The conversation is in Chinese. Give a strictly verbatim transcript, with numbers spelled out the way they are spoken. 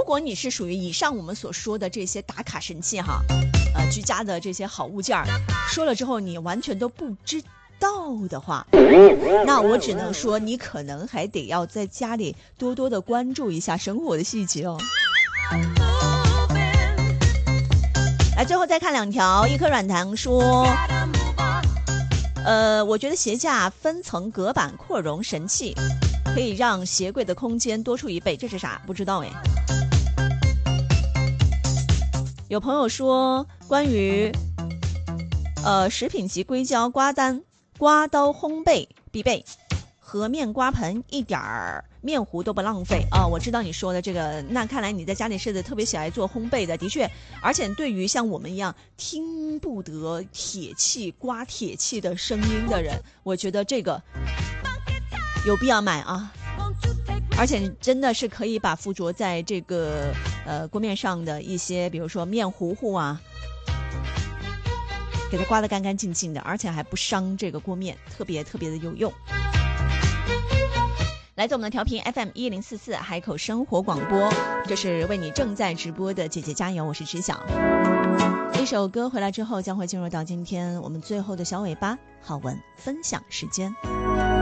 果你是属于以上我们所说的这些打卡神器哈，呃，居家的这些好物件儿，说了之后你完全都不知道的话，那我只能说你可能还得要在家里多多的关注一下生活的细节哦。来，最后再看两条。一颗软糖说，呃，我觉得鞋架分层隔板扩容神器，可以让鞋柜的空间多出一倍。这是啥？不知道哎。有朋友说，关于呃食品级硅胶刮单刮刀烘焙必备，和面刮盆一点儿面糊都不浪费啊！我知道你说的这个，那看来你在家里是特别喜爱做烘焙的，的确，而且对于像我们一样听不得铁器刮铁器的声音的人，我觉得这个有必要买啊！而且真的是可以把附着在这个呃锅面上的一些，比如说面糊糊啊，给它刮得干干净净的，而且还不伤这个锅面，特别特别的有用。来自我们的调频 F M 一零四四海口生活广播，这是为你正在直播的姐姐加油，我是知晓。一首歌回来之后，将会进入到今天我们最后的小尾巴好文分享时间。